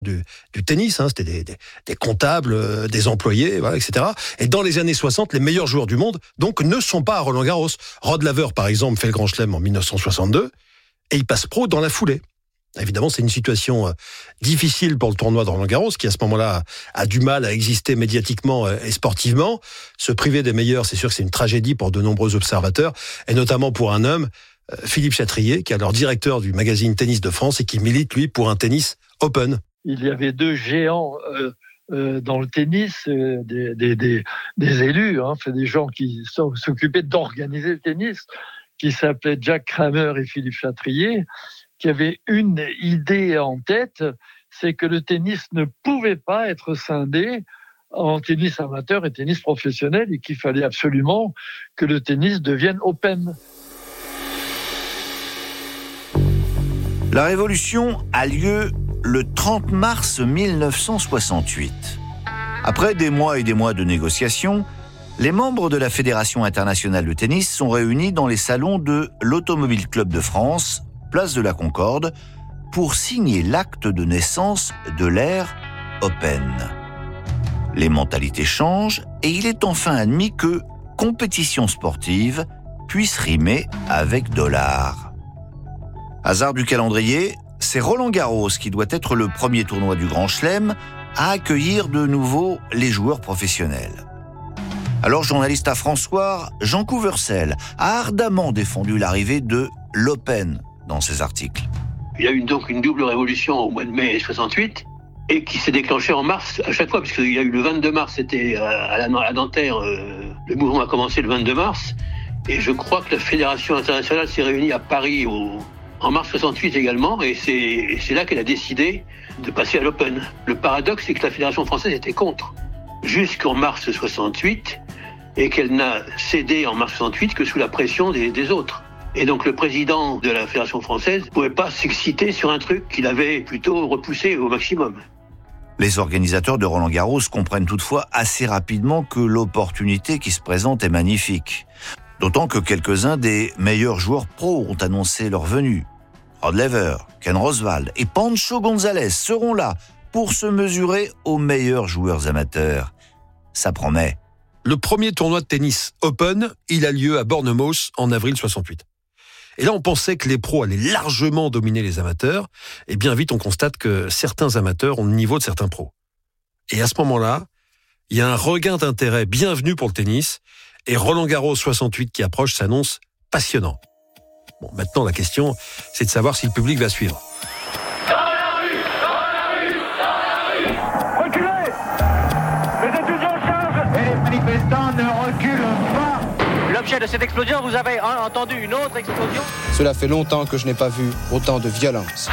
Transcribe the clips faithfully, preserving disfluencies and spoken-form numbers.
du, du tennis, hein, c'était des, des, des comptables, euh, des employés, voilà, et cetera. Et dans les années soixante, les meilleurs joueurs du monde, donc, ne sont pas à Roland-Garros. Rod Laver, par exemple, fait le Grand Chelem en dix-neuf cent soixante-deux, et il passe pro dans la foulée. Évidemment, c'est une situation euh, difficile pour le tournoi de Roland-Garros, qui à ce moment-là a, a du mal à exister médiatiquement euh, et sportivement. Se priver des meilleurs, c'est sûr que c'est une tragédie pour de nombreux observateurs, et notamment pour un homme, euh, Philippe Chatrier, qui est alors directeur du magazine Tennis de France et qui milite, lui, pour un tennis open. Il y avait deux géants euh, euh, dans le tennis, euh, des, des, des, des élus, hein, des gens qui sont, s'occupaient d'organiser le tennis, qui s'appelaient Jack Kramer et Philippe Chatrier, qui avait une idée en tête, c'est que le tennis ne pouvait pas être scindé en tennis amateur et tennis professionnel et qu'il fallait absolument que le tennis devienne open. La révolution a lieu le trente mars mille neuf cent soixante-huit. Après des mois et des mois de négociations, les membres de la Fédération internationale de tennis sont réunis dans les salons de l'Automobile Club de France, place de la Concorde, pour signer l'acte de naissance de l'ère Open. Les mentalités changent et il est enfin admis que compétition sportive puisse rimer avec dollar. Hasard du calendrier, c'est Roland-Garros qui doit être le premier tournoi du Grand Chelem à accueillir de nouveau les joueurs professionnels. Alors, journaliste à François, Jean Couvercel a ardemment défendu l'arrivée de l'Open dans ses articles. Il y a eu donc une double révolution au mois de mai soixante-huit et qui s'est déclenchée en mars à chaque fois, puisqu'il y a eu le vingt-deux mars, c'était à la, à Nanterre, euh, le mouvement a commencé le vingt-deux mars, et je crois que la Fédération internationale s'est réunie à Paris au, en mars soixante-huit également, et c'est, et c'est là qu'elle a décidé de passer à l'Open. Le paradoxe, c'est que la Fédération française était contre, jusqu'en mars soixante-huit, et qu'elle n'a cédé en mars soixante-huit que sous la pression des, des autres. Et donc le président de la Fédération française ne pouvait pas s'exciter sur un truc qu'il avait plutôt repoussé au maximum. Les organisateurs de Roland-Garros comprennent toutefois assez rapidement que l'opportunité qui se présente est magnifique. D'autant que quelques-uns des meilleurs joueurs pros ont annoncé leur venue. Rod Laver, Ken Rosewall et Pancho González seront là pour se mesurer aux meilleurs joueurs amateurs. Ça promet. Le premier tournoi de tennis Open, il a lieu à Bournemouth en avril soixante-huit. Et là, on pensait que les pros allaient largement dominer les amateurs. Et bien vite, on constate que certains amateurs ont le niveau de certains pros. Et à ce moment-là, il y a un regain d'intérêt bienvenu pour le tennis. Et Roland-Garros soixante-huit qui approche s'annonce passionnant. Bon, maintenant, la question, c'est de savoir si le public va suivre. Dans la rue, dans la rue, dans la rue. Reculez! Les étudiants chargent et les manifestants ne reculent pas. L'objet de cette explosion, vous avez entendu une autre explosion ? Cela fait longtemps que je n'ai pas vu autant de violence.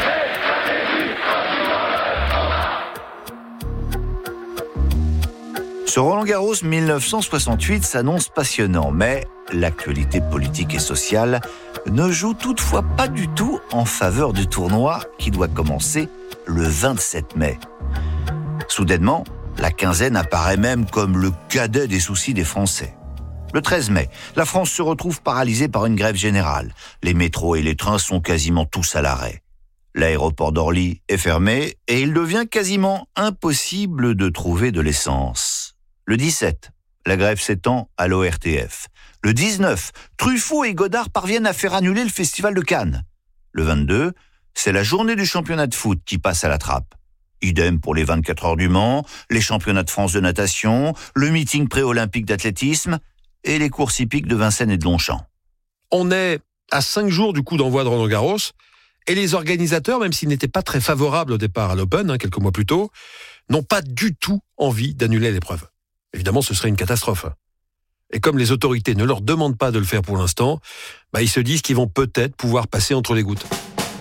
Ce Roland-Garros mille neuf cent soixante-huit s'annonce passionnant, mais l'actualité politique et sociale ne joue toutefois pas du tout en faveur du tournoi qui doit commencer le vingt-sept mai. Soudainement, la quinzaine apparaît même comme le cadet des soucis des Français. Le treize mai, la France se retrouve paralysée par une grève générale. Les métros et les trains sont quasiment tous à l'arrêt. L'aéroport d'Orly est fermé et il devient quasiment impossible de trouver de l'essence. Le dix-sept, la grève s'étend à l'O R T F. Le dix-neuf, Truffaut et Godard parviennent à faire annuler le festival de Cannes. Le vingt-deux, c'est la journée du championnat de foot qui passe à la trappe. Idem pour les vingt-quatre heures du Mans, les championnats de France de natation, le meeting pré-olympique d'athlétisme et les courses hippiques de Vincennes et de Longchamp. On est à cinq jours du coup d'envoi de Roland-Garros, et les organisateurs, même s'ils n'étaient pas très favorables au départ à l'Open, hein, quelques mois plus tôt, n'ont pas du tout envie d'annuler l'épreuve. Évidemment, ce serait une catastrophe. Et comme les autorités ne leur demandent pas de le faire pour l'instant, bah, ils se disent qu'ils vont peut-être pouvoir passer entre les gouttes.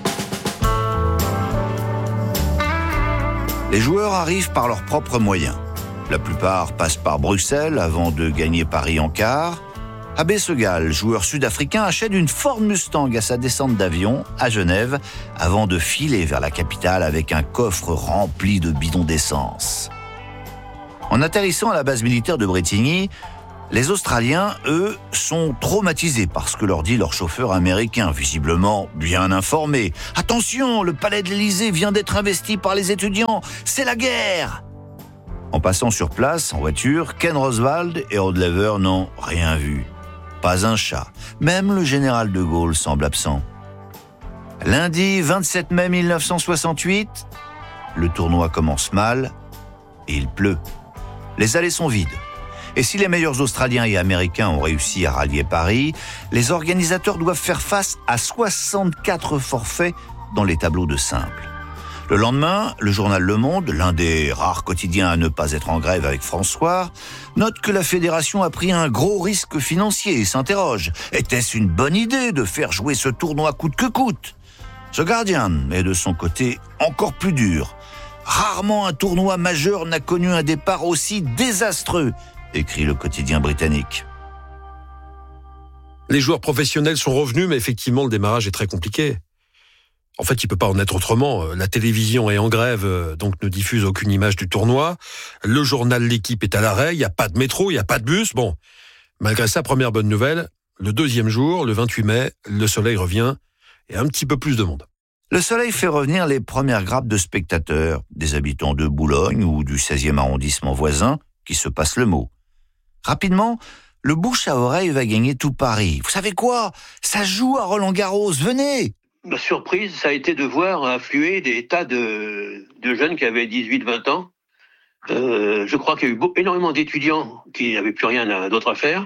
Les joueurs arrivent par leurs propres moyens. La plupart passent par Bruxelles avant de gagner Paris en quart. Abbé Segal, joueur sud-africain, achète une Ford Mustang à sa descente d'avion à Genève avant de filer vers la capitale avec un coffre rempli de bidons d'essence. En atterrissant à la base militaire de Bretigny, Les Australiens, eux, sont traumatisés par ce que leur dit leur chauffeur américain, visiblement bien informé. « Attention, le palais de l'Élysée vient d'être investi par les étudiants, c'est la guerre !» En passant sur place, en voiture, Ken Roswald et Rod Laver n'ont rien vu. Pas un chat. Même le général de Gaulle semble absent. Lundi vingt-sept mai mille neuf cent soixante-huit, le tournoi commence mal et il pleut. Les allées sont vides. Et si les meilleurs Australiens et Américains ont réussi à rallier Paris, les organisateurs doivent faire face à soixante-quatre forfaits dans les tableaux de simple. Le lendemain, le journal Le Monde, l'un des rares quotidiens à ne pas être en grève avec François, note que la fédération a pris un gros risque financier et s'interroge. Était-ce une bonne idée de faire jouer ce tournoi coûte que coûte ? The Guardian est de son côté encore plus dur. Rarement un tournoi majeur n'a connu un départ aussi désastreux, écrit le quotidien britannique. Les joueurs professionnels sont revenus, mais effectivement, le démarrage est très compliqué. En fait, il peut pas en être autrement. La télévision est en grève, donc ne diffuse aucune image du tournoi. Le journal L'Équipe est à l'arrêt, il n'y a pas de métro, il n'y a pas de bus. Bon, malgré ça, première bonne nouvelle, le deuxième jour, le vingt-huit mai, le soleil revient et un petit peu plus de monde. Le soleil fait revenir les premières grappes de spectateurs, des habitants de Boulogne ou du seizième arrondissement voisin, qui se passent le mot. Rapidement, le bouche à oreille va gagner tout Paris. Vous savez quoi ? Ça joue à Roland-Garros, venez ! Ma surprise, ça a été de voir affluer des tas de, de jeunes qui avaient dix-huit vingt ans. Euh, je crois qu'il y a eu beau, énormément d'étudiants qui n'avaient plus rien d'autre à faire.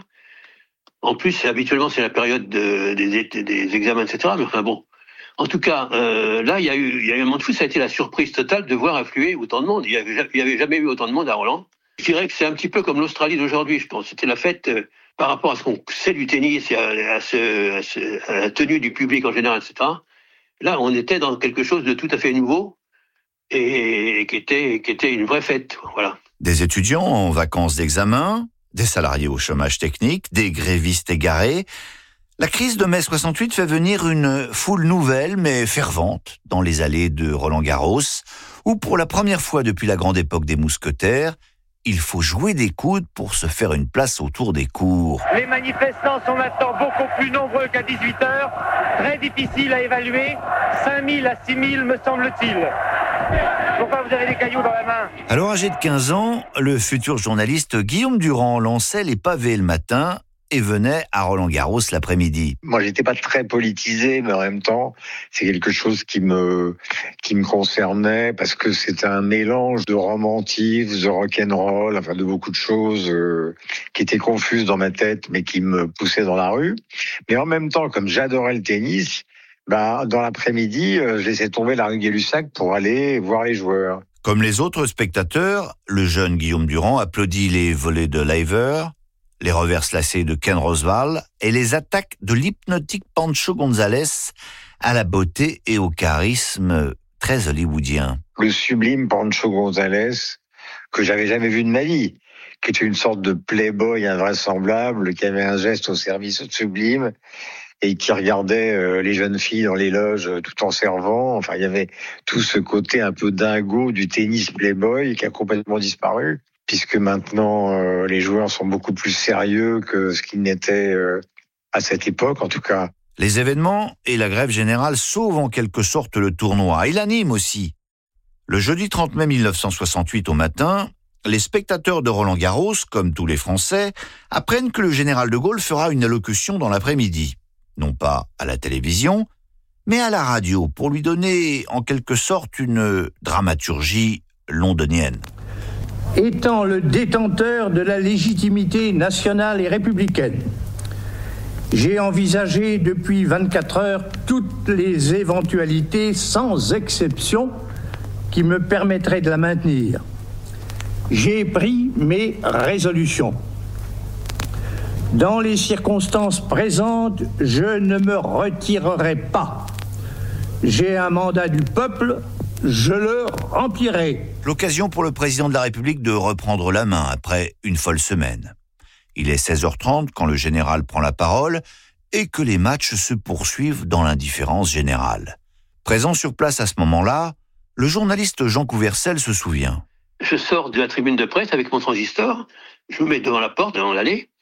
En plus, habituellement, c'est la période de, des, des examens, et cetera. Mais enfin bon. En tout cas, euh, là, il y a eu, il y a eu un monde fou. Ça a été la surprise totale de voir affluer autant de monde. Il n'y avait, il y avait jamais eu autant de monde à Roland. Je dirais que c'est un petit peu comme l'Australie d'aujourd'hui, je pense. C'était la fête euh, par rapport à ce qu'on sait du tennis et à, à, ce, à, ce, à la tenue du public en général, et cetera. Là, on était dans quelque chose de tout à fait nouveau et, et qui était, qui était une vraie fête. Voilà. Des étudiants en vacances d'examen, des salariés au chômage technique, des grévistes égarés. La crise de mai soixante-huit fait venir une foule nouvelle mais fervente dans les allées de Roland-Garros, où pour la première fois depuis la grande époque des mousquetaires, il faut jouer des coudes pour se faire une place autour des cours. Les manifestants sont maintenant beaucoup plus nombreux qu'à dix-huit heures. Très difficile à évaluer. cinq mille à six mille, me semble-t-il. Pourquoi vous avez des cailloux dans la main ? Alors, âgé de quinze ans, le futur journaliste Guillaume Durand lançait les pavés le matin et venait à Roland-Garros l'après-midi. Moi, j'étais pas très politisé, mais en même temps, c'est quelque chose qui me qui me concernait parce que c'était un mélange de romantisme, de rock'n'roll, enfin de beaucoup de choses euh, qui étaient confuses dans ma tête, mais qui me poussaient dans la rue. Mais en même temps, comme j'adorais le tennis, bah dans l'après-midi, euh, je laissais tomber la rue Gay-Lussac pour aller voir les joueurs. Comme les autres spectateurs, le jeune Guillaume Durand applaudit les volées de Laver, les revers lacés de Ken Roswald et les attaques de l'hypnotique Pancho González à la beauté et au charisme très hollywoodien. Le sublime Pancho González, que j'avais jamais vu de ma vie, qui était une sorte de playboy invraisemblable, qui avait un geste au service sublime et qui regardait euh, les jeunes filles dans les loges euh, tout en servant. Enfin, il y avait tout ce côté un peu dingo du tennis playboy qui a complètement disparu, puisque maintenant, euh, les joueurs sont beaucoup plus sérieux que ce qu'ils n'étaient euh, à cette époque, en tout cas. Les événements et la grève générale sauvent en quelque sorte le tournoi, et l'animent aussi. Le jeudi trente mai mille neuf cent soixante-huit au matin, les spectateurs de Roland-Garros, comme tous les Français, apprennent que le général de Gaulle fera une allocution dans l'après-midi. Non pas à la télévision, mais à la radio, pour lui donner en quelque sorte une dramaturgie londonienne. Étant le détenteur de la légitimité nationale et républicaine, j'ai envisagé depuis vingt-quatre heures toutes les éventualités, sans exception, qui me permettraient de la maintenir. J'ai pris mes résolutions. Dans les circonstances présentes, je ne me retirerai pas. J'ai un mandat du peuple, je le remplirai. L'occasion pour le président de la République de reprendre la main après une folle semaine. Il est seize heures trente quand le général prend la parole et que les matchs se poursuivent dans l'indifférence générale. Présent sur place à ce moment-là, le journaliste Jean Couvercel se souvient. Je sors de la tribune de presse avec mon transistor, je me mets devant la porte, devant l'allée,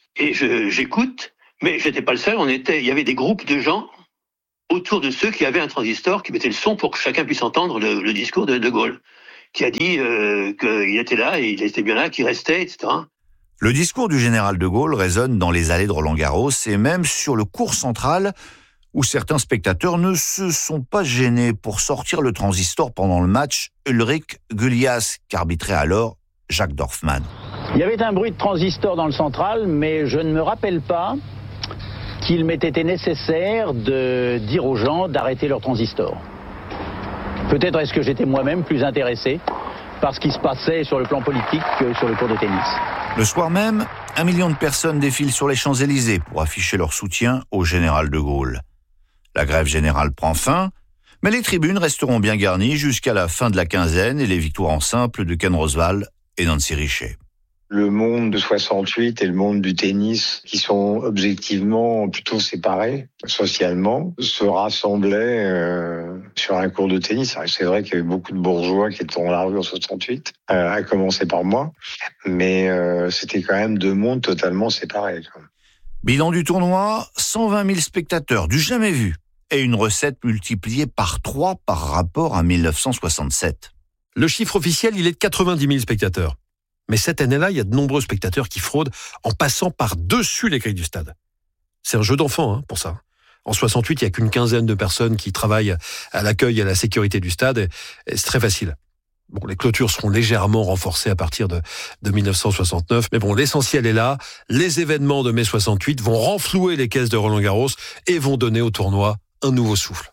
Et je, j'écoute, mais j'étais pas le seul. On était, il y avait des groupes de gens autour de ceux qui avaient un transistor, qui mettaient le son pour que chacun puisse entendre le, le discours de De Gaulle, qui a dit euh, qu'il était là, et il était bien là, qu'il restait, et cetera. Le discours du général de Gaulle résonne dans les allées de Roland-Garros et même sur le court central, où certains spectateurs ne se sont pas gênés pour sortir le transistor pendant le match Ulrich Gullias, qu'arbitrait alors Jacques Dorfmann. Il y avait un bruit de transistor dans le central, mais je ne me rappelle pas qu'il m'ait été nécessaire de dire aux gens d'arrêter leur transistor. Peut-être est-ce que j'étais moi-même plus intéressé par ce qui se passait sur le plan politique que sur le court de tennis. Le soir même, un million de personnes défilent sur les Champs-Élysées pour afficher leur soutien au général de Gaulle. La grève générale prend fin, mais les tribunes resteront bien garnies jusqu'à la fin de la quinzaine et les victoires en simple de Ken Rosewall et Nancy Richet. Le monde de soixante-huit et le monde du tennis, qui sont objectivement plutôt séparés socialement, se rassemblaient euh, sur un court de tennis. C'est vrai qu'il y avait beaucoup de bourgeois qui étaient dans la rue en soixante-huit, euh, à commencer par moi, mais euh, c'était quand même deux mondes totalement séparés. Bilan du tournoi, cent vingt mille spectateurs, du jamais vu, et une recette multipliée par trois par rapport à mille neuf cent soixante-sept. Le chiffre officiel, il est de quatre-vingt-dix mille spectateurs. Mais cette année-là, il y a de nombreux spectateurs qui fraudent en passant par-dessus les grilles du stade. C'est un jeu d'enfant hein, pour ça. En soixante-huit, il n'y a qu'une quinzaine de personnes qui travaillent à l'accueil et à la sécurité du stade. Et, et c'est très facile. Bon, les clôtures seront légèrement renforcées à partir de, de mille neuf cent soixante-neuf. Mais bon, l'essentiel est là. Les événements de mai soixante-huit vont renflouer les caisses de Roland-Garros et vont donner au tournoi un nouveau souffle.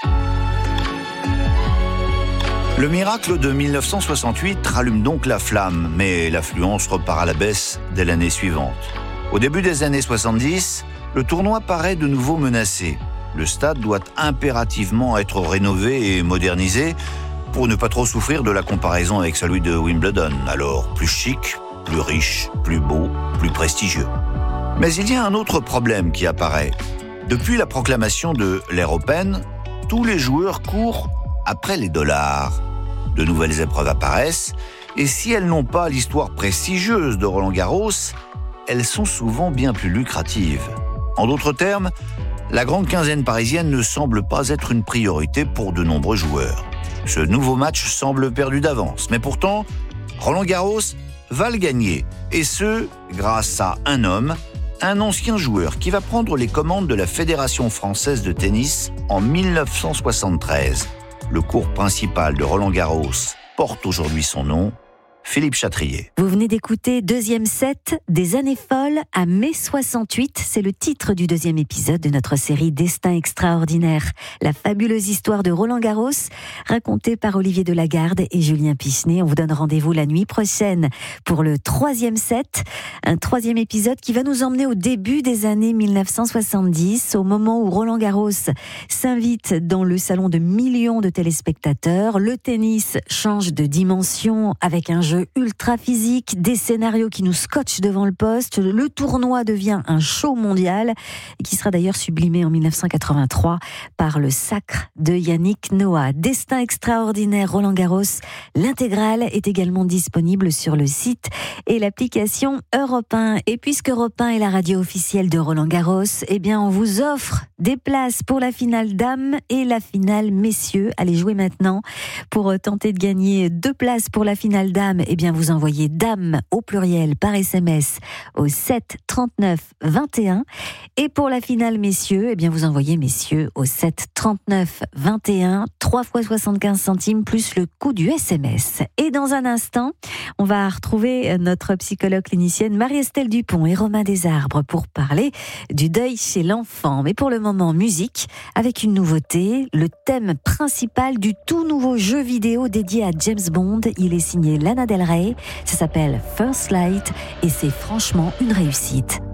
Le miracle de mille neuf cent soixante-huit rallume donc la flamme, mais l'affluence repart à la baisse dès l'année suivante. Au début des années soixante-dix, le tournoi paraît de nouveau menacé. Le stade doit impérativement être rénové et modernisé pour ne pas trop souffrir de la comparaison avec celui de Wimbledon, alors plus chic, plus riche, plus beau, plus prestigieux. Mais il y a un autre problème qui apparaît. Depuis la proclamation de l'ère Open, tous les joueurs courent après les dollars. De nouvelles épreuves apparaissent, et si elles n'ont pas l'histoire prestigieuse de Roland-Garros, elles sont souvent bien plus lucratives. En d'autres termes, la grande quinzaine parisienne ne semble pas être une priorité pour de nombreux joueurs. Ce nouveau match semble perdu d'avance, mais pourtant, Roland-Garros va le gagner, et ce, grâce à un homme, un ancien joueur qui va prendre les commandes de la Fédération française de tennis en mille neuf cent soixante-treize. Le cours principal de Roland-Garros porte aujourd'hui son nom, Philippe Chatrier. Vous venez d'écouter deuxième set des années folles à mai soixante-huit. C'est le titre du deuxième épisode de notre série Destin extraordinaire. La fabuleuse histoire de Roland-Garros, racontée par Olivier Delagarde et Julien Pichenet. On vous donne rendez-vous la nuit prochaine pour le troisième set. Un troisième épisode qui va nous emmener au début des années mille neuf cent soixante-dix, au moment où Roland-Garros s'invite dans le salon de millions de téléspectateurs. Le tennis change de dimension avec un jeu ultra physique, des scénarios qui nous scotchent devant le poste. Le tournoi devient un show mondial et qui sera d'ailleurs sublimé en mille neuf cent quatre-vingt-trois par le sacre de Yannick Noah. Destin extraordinaire Roland-Garros. L'intégrale est également disponible sur le site et l'application Europe un. Et puisque Europe un est la radio officielle de Roland-Garros, eh bien on vous offre des places pour la finale dames et la finale messieurs. Allez jouer maintenant pour tenter de gagner deux places pour la finale dames. Eh bien, vous envoyez dame au pluriel par S M S au sept trente-neuf vingt et un. Et pour la finale messieurs, eh bien, vous envoyez messieurs au sept trente-neuf vingt et un, trois fois soixante-quinze centimes plus le coût du S M S. Et dans un instant, on va retrouver notre psychologue clinicienne Marie-Estelle Dupont et Romain Desarbres pour parler du deuil chez l'enfant. Mais pour le moment, musique avec une nouveauté, le thème principal du tout nouveau jeu vidéo dédié à James Bond. Il est signé Lana Del Rey, ça s'appelle First Light et c'est franchement une réussite.